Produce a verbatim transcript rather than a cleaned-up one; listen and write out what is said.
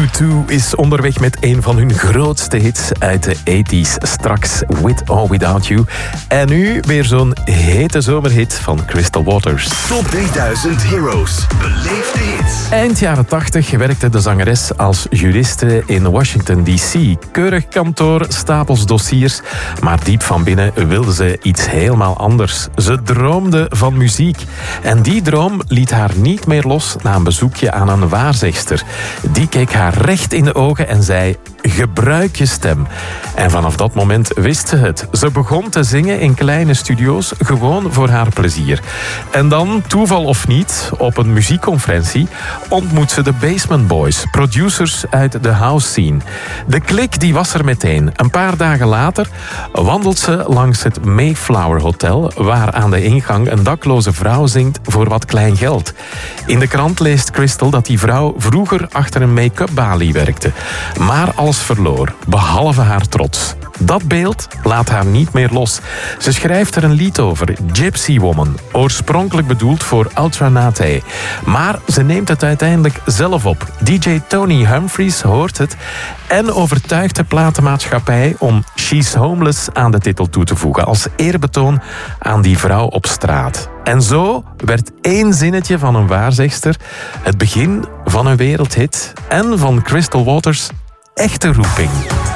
U twee is onderweg met een van hun grootste hits uit de tachtig. Straks With or Without You. En nu weer zo'n hete zomerhit van Crystal Waters. Top drieduizend Heroes. Beleef de hits. Eind jaren tachtig werkte de zangeres als juriste in Washington D C. Keurig kantoor, stapels dossiers. Maar diep van binnen wilde ze iets helemaal anders. Ze droomde van muziek. En die droom liet haar niet meer los na een bezoekje aan een waarzegster. Die keek haar recht in de ogen en zei: gebruik je stem. En vanaf dat moment wist ze het. Ze begon te zingen in kleine studio's, gewoon voor haar plezier. En dan, toeval of niet, op een muziekconferentie ontmoet ze de Basement Boys, producers uit de house scene. De klik die was er meteen. Een paar dagen later wandelt ze langs het Mayflower Hotel, waar aan de ingang een dakloze vrouw zingt voor wat klein geld. In de krant leest Crystal dat die vrouw vroeger achter een make-up balie werkte, maar alles verloor, behalve haar trots. Dat beeld laat haar niet meer los. Ze schrijft er een lied over, Gypsy Woman, oorspronkelijk bedoeld voor Ultra Naté. Maar ze neemt het uiteindelijk zelf op. D J Tony Humphries hoort het en overtuigt de platenmaatschappij om She's Homeless aan de titel toe te voegen, als eerbetoon aan die vrouw op straat. En zo werd één zinnetje van een waarzegster het begin van een wereldhit en van Crystal Waters' echte roeping.